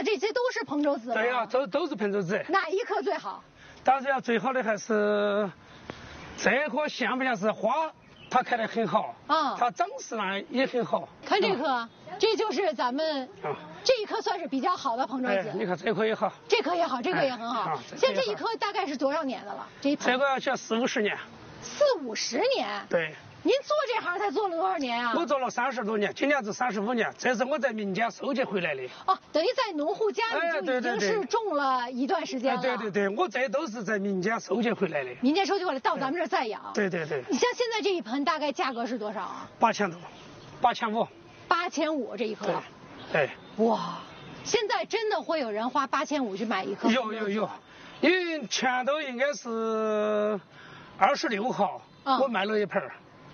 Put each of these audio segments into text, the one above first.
的这些都是彭州紫。 对呀，都是彭州紫。 哪一棵最好？ 当然最好的还是这棵，像不像是花？它开得很好，它长势呢也很好。 看这棵，这就是咱们这一棵算是比较好的彭州紫。 你看这棵也好， 这棵也好，这个也很好。像这一棵大概是多少年的了？这个要像40-50年。 40-50年？ 对。 您做这行才做了多少年啊？ 我做了30多年，今年是35年，这是我在民间收集回来的。 等于在农户家里就已经是种了一段时间了。 对，我这都是在民间收集回来的。 民间收集回来到咱们这儿再养。 对。 你像现在这一盆大概价格是多少啊 ？8000多，8500。 8500这一棵。 对。 哇，现在真的会有人花8500去买一棵？ 有，因为前头应该是26号，我卖了一盆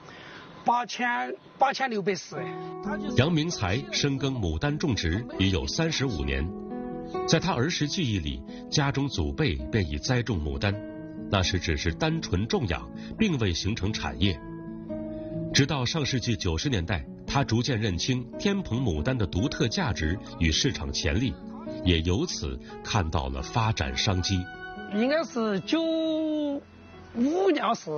，8640。 杨明才深耕牡丹种植已有35年，在他儿时记忆里，家中祖辈便已栽种牡丹，那时只是单纯种养，并未形成产业。直到上世纪90年代，他逐渐认清天蓬牡丹的独特价值与市场潜力，也由此看到了发展商机。 应该是95年是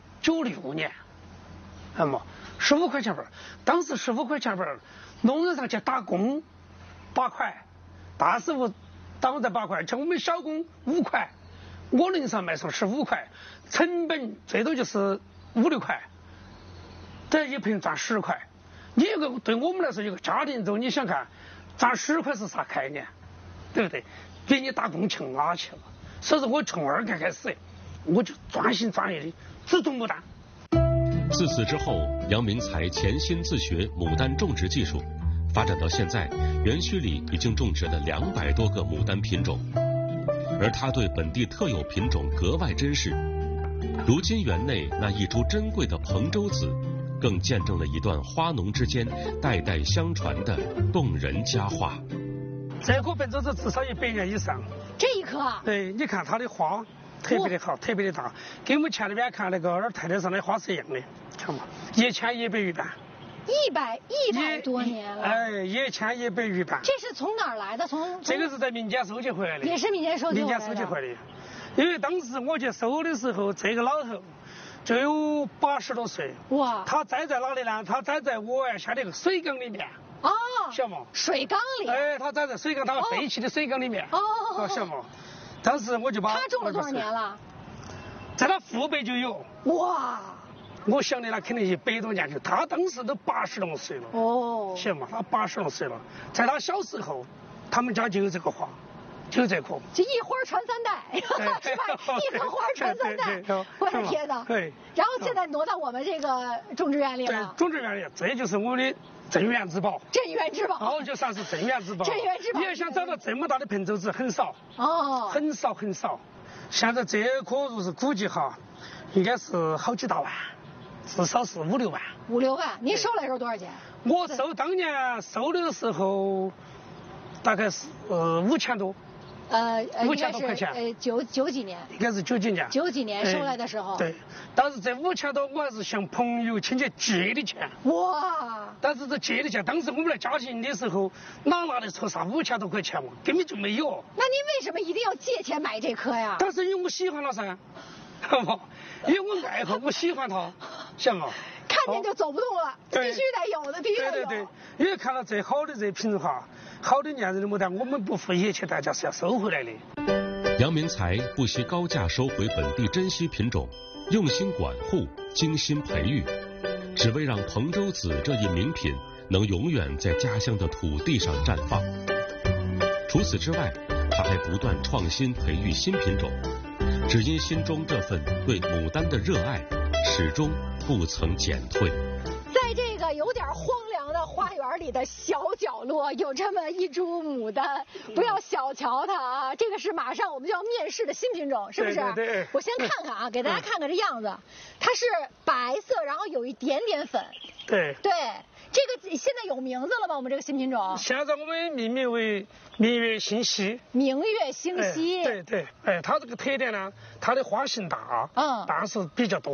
96年。15块钱盆，当时15块钱盆，农人上去打工8块，大师傅当在8块，像我们小工5块，我能上卖上15块，成本最多就是5-6块，这一盆赚10块。你一个对我们来说，一个家庭中，你想看赚10块是啥概念，对不对？比你打工强哪去了？所以说我从2开始，我就专心专意的只种牡丹。 自此之后，杨明才潜心自学牡丹种植技术，发展到现在，园区里已经种植了200多个牡丹品种，而他对本地特有品种格外珍视。如今园内那一株珍贵的彭州紫，更见证了一段花农之间代代相传的动人佳话。 这棵彭州紫至少100年以上。 这一棵？对， 你看它的花特别的好，特别的大，跟我们前里边看那个二太太上的花是一样的，看嘛，1100余瓣 ，100多年了。 1100余瓣。 这是从哪儿来的？ 这个是在民间收集回来的。 也是民间收集回来的。因为当时我去收的时候，这个老头就有80多岁。 哇！ 他栽在哪里呢？他栽在我园下的一个水缸里面。晓得吗？ 水缸里。 他栽在水缸，他废弃的水缸里面。晓得吗？当时我就把他种了多少年了？ 在他父辈就有。 哇！ 我想的那肯定100多年去，他当时都80多岁了。晓得吗？他80多岁了，在他小时候，他们家就有这个花，就有这棵。 这一花传3代，是吧？一棵花传3代，我的天哪！ 对。 然后现在挪到我们这个种植园里了。 对，种植园里，这就是我们的镇园之宝。 镇园之宝。 就算是镇园之宝。 镇园之宝。 你要想找到这么大的彭州紫很少。很少。现在这棵如是估计哈，应该是好几大万，至少是5-6万。 5-6万，您收来的时候多少钱？ 我当年收的时候，大概是5000多。5000多块钱。 九几年。 应该是90几年。 90几年收来的时候。 对，但是这5000多我还是向朋友亲戚借的钱。 哇！ 但是这借的钱，当时我们来家庭的时候，哪拿得出啥5000多块钱嘛？根本就没有。 那您为什么一定要借钱买这棵呀？ 但是因为我喜欢它噻，好不？因为我爱好，我喜欢它，晓得吗？ 看见就走不动了，必须得有的，必须得有。 对，因为看到这好的这品哈，好的年人的牡丹，我们不付一切代价是要收回来的。 杨明才不惜高价收回本地珍稀品种，用心管护，精心培育，只为让彭州紫这一名品能永远在家乡的土地上绽放。除此之外，他还不断创新培育新品种，只因心中这份对牡丹的热爱始终不曾减退。 在这个有点荒凉的花园里的小角落，有这么一株牡丹，不要小瞧它啊！这个是马上我们就要面世的新品种，是不是？ 对。 我先看看啊，给大家看看这样子，它是白色，然后有一点点粉。 对。 这个现在有名字了吗？我们这个新品种？ 现在我们命名为明月星稀。 明月星稀。 对，它这个特点呢，它的花型大，但是比较多。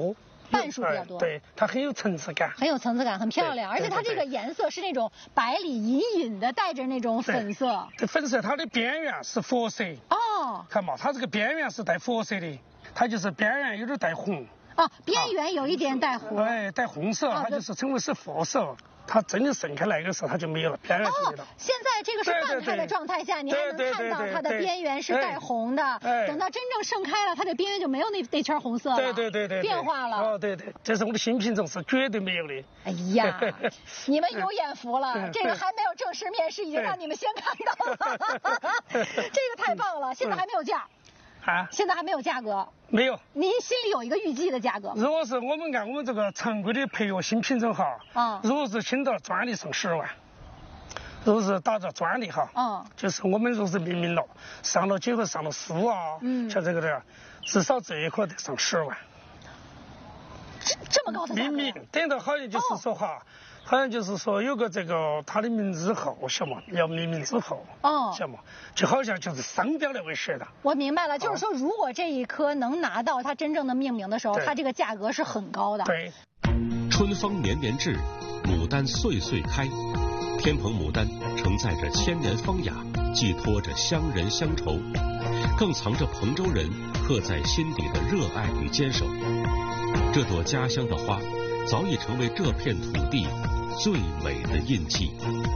半数比较多。 对，它很有层次感， 很有层次感，很漂亮，而且它这个颜色是那种白里隐隐的带着那种粉色。 这粉色它的边缘是佛色。 哦。 看嘛，它这个边缘是带佛色的，它就是边缘有点带红。 哦，边缘有一点带红。 哎，带红色，它就是称为是佛色。它真的盛开来的时候，它就没有了，边缘就没了。 现在这个是半开的状态下，你还能看到它的边缘是带红的。等到真正盛开了，它的边缘就没有那圈红色了。对，变化了。 哦，对，这是我的新品种，是绝对没有的。 哎呀，你们有眼福了，这个还没有正式面世，已经让你们先看到了。这个太棒了，现在还没有价。现在还没有价格。 没有。 您心里有一个预计的价格？ 如果是我们按我们这个常规的培育新品种哈，如果是请到专利上10万，如果是打着专利哈，就是我们如果是命名了，上了几回上了书啊，像这个的，至少这一颗得上10万。 这么高的价格？ 命名等到好像就是说哈。好像就是说有个这个它的名字后，晓得嘛？要命名之后，晓得嘛？就好像就是商标来维持的。 我明白了，就是说如果这一颗能拿到它真正的命名的时候，它这个价格是很高的。 对。 春风年年至，牡丹岁岁开。天蓬牡丹承载着千年芳雅，寄托着乡人乡愁，更藏着彭州人刻在心底的热爱与坚守。这朵家乡的花，早已成为这片土地最美的印记。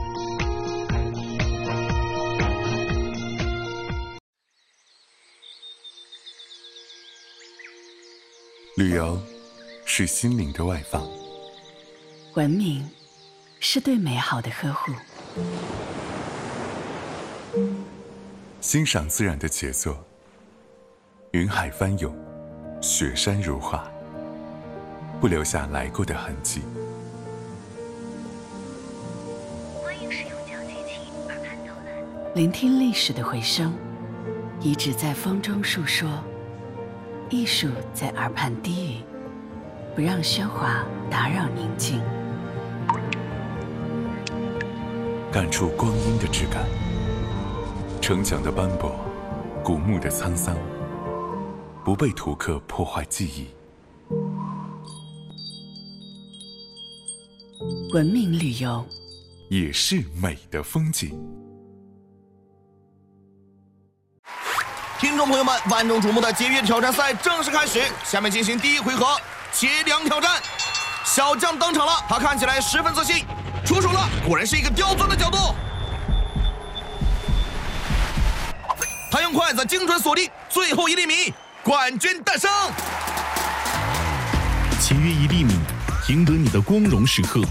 旅游是心灵的外放， 文明是对美好的呵护， 欣赏自然的杰作，云海翻涌，雪山如画，不留下来过的痕迹。 欢迎使用交机器耳畔导览，聆听历史的回声，遗址在风中述说，艺术在耳畔低语，不让喧哗打扰宁静。 感触光阴的质感，城墙的斑驳，古墓的沧桑，不被图刻破坏记忆。 文明旅游也是美的风景。 听众朋友们，万众瞩目的节约挑战赛正式开始，下面进行第一回合截梁挑战。小将登场了，他看起来十分自信，出手了，果然是一个刁钻的角度。他用筷子精准锁定最后1厘米，冠军诞生。 节约1厘米，赢得你的光荣时刻。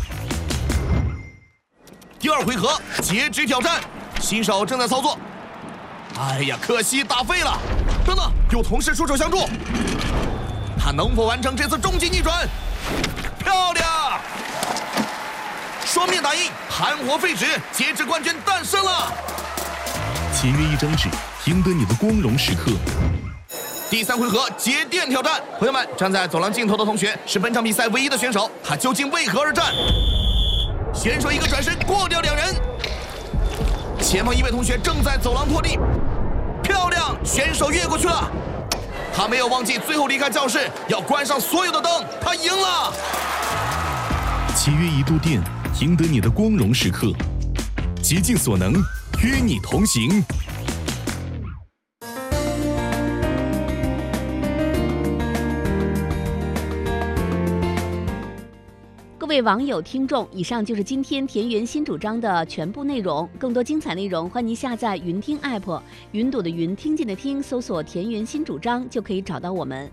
第二回合截肢挑战，新手正在操作。哎呀，可惜打废了。等等，有同事出手相助，他能否完成这次终极逆转？漂亮！双面打印，含活废纸，截肢冠军诞生了。 节约1张纸，赢得你的光荣时刻。 第3回合节电挑战，朋友们，站在走廊尽头的同学是本场比赛唯一的选手，他究竟为何而战？选手一个转身过掉2人，前方一位同学正在走廊拖地，漂亮，选手越过去了。他没有忘记最后离开教室要关上所有的灯，他赢了。 节约1度电，赢得你的光荣时刻。竭尽所能，与你同行。 各位网友、听众，以上就是今天田园新主张的全部内容。更多精彩内容，欢迎您下载云听 app， 云朵的云，听见的听，搜索田园新主张就可以找到我们。